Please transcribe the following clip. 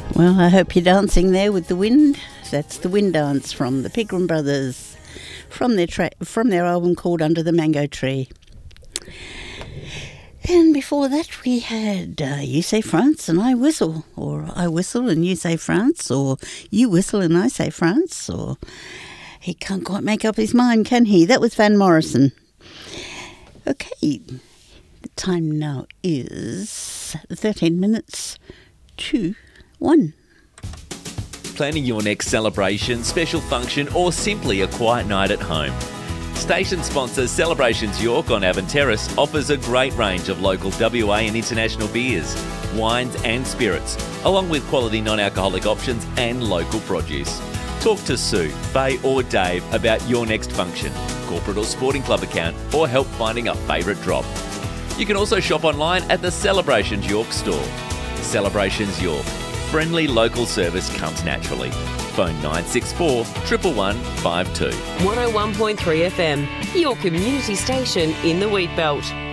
Well, I hope you're dancing there with the wind. That's the Wind Dance from the Pigram Brothers, from their album called Under the Mango Tree. And before that we had You Say France and I Whistle, or I Whistle and You Say France, or You Whistle and I Say France, or he can't quite make up his mind, can he? That was Van Morrison. Okay, the time now is 13 minutes to 1. Planning your next celebration, special function or simply a quiet night at home. Station sponsor Celebrations York on Avon Terrace offers a great range of local WA and international beers, wines and spirits, along with quality non-alcoholic options and local produce. Talk to Sue, Faye or Dave about your next function, corporate or sporting club account, or help finding a favourite drop. You can also shop online at the Celebrations York store. Celebrations York. Friendly local service comes naturally. Phone 964 11152. 101.3 FM, your community station in the Wheatbelt.